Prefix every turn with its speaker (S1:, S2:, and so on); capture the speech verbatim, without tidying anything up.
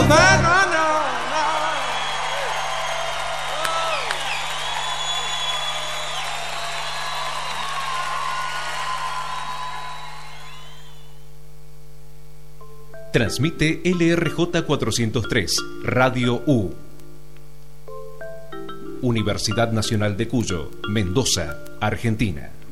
S1: man, no, no, no.
S2: Transmite L R J cuatrocientos tres, Radio U. Universidad Nacional de Cuyo, Mendoza, Argentina.